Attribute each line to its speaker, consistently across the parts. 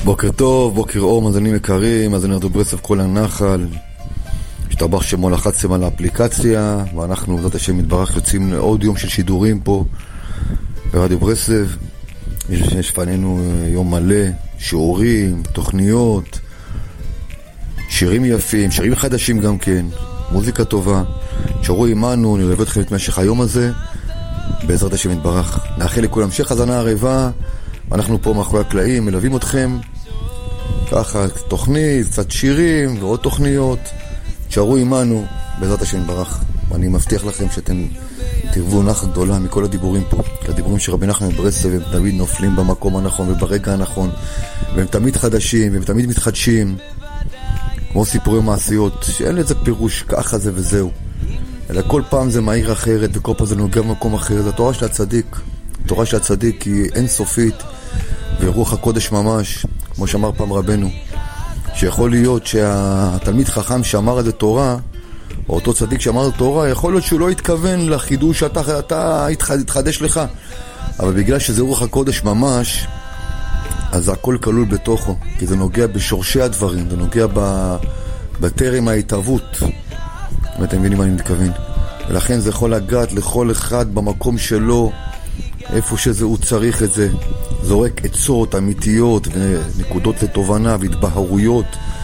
Speaker 1: בוקר טוב, בוקר אור, מאזינים יקרים, מאזיני רדיו ברסלב כל הנחל. השתבח שמו לחצתם על האפליקציה, ואנחנו בעזרת השם יתברך יוצאים לעוד יום של שידורים פה ברדיו ברסלב. יש לפנינו יום מלא, שיעורים, תוכניות, שירים יפים, שירים חדשים גם כן, מוזיקה טובה. תשארו עמנו, נלווה אתכם את משך היום הזה בעזרת השם יתברך. נאחל לכולם המשך האזנה ערבה, ואנחנו פה מאחורי הקלעים מלווים אתכם ככה, תוכנית, קצת שירים ועוד תוכניות. תשארו עמנו בעזרת השם יתברך, ואני מבטיח לכם שאתם תרבו נחת גדולה מכל הדיבורים פה, כי הדיבורים של רבי נחמן מברסלב הם תמיד נופלים במקום הנכון וברגע הנכון, והם תמיד חדשים והם תמיד מתחדשים, כמו סיפורי מעשיות שאין לזה פירוש ככה זה וזהו, אלא כל פעם זה מהיר אחרת וכל פעם זה נוגע במקום אחר. זה התורה של הצדיק. התורה של הצדיק היא אינסופית ורוח הקודש ממש, כמו שאמר פעם רבנו, שיכול להיות שהתלמיד חכם שאמר את זה תורה, או אותו צדיק שאמר את תורה, יכול להיות שהוא לא התכוון לחידוש שאתה התחדש לך, אבל בגלל שזה רוח הקודש ממש, אז הכל כלול בתוכו, כי זה נוגע בשורשי הדברים, זה נוגע בטרם ההתהוות, אם אתם מבינים מה אני מתכוון. ולכן זה יכול לגעת לכל אחד במקום שלו, איפה שזה הוא צריך את זה. זורק עצות אמיתיות ונקודות לתובנה והתבהרויות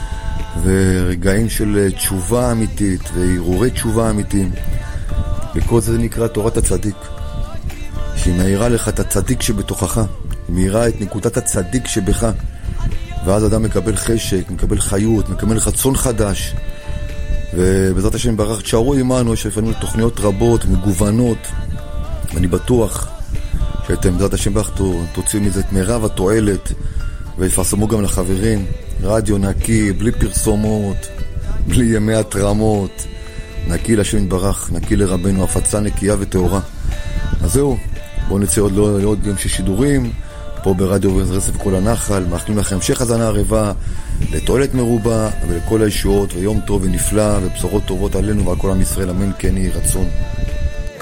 Speaker 1: ורגעים של תשובה אמיתית והרהורי תשובה אמיתיים. וכל זה נקרא תורת הצדיק, שהיא מאירה לך את הצדיק שבתוכך, היא מאירה את נקודת הצדיק שבך, ואז אדם מקבל חשק, מקבל חיות, מקבל רצון חדש. ובעזרת השם ברך תשארו עמנו, יש לפנינו תוכניות רבות מגוונות, ואני בטוח שאתם בעזרת השם ברך תוציאו מזה את מירב התועלת, ויפרסמו גם לחברים. רדיו נקי, בלי פרסומות, בלי ימי התרמות, נקי לשם יתברך, נקי לרבנו, הפצה נקייה וטהורה. אז זהו, בואו נצא עוד יום של שידורים פה ברדיו ברסלב כל הנחל. מאחלים לכם המשך האזנה ערבה, לתועלת מרובה ולכל הישועות, ויום טוב ונפלא ובשורות טובות עלינו ועל כל עם ישראל, אמן כן יהי רצון.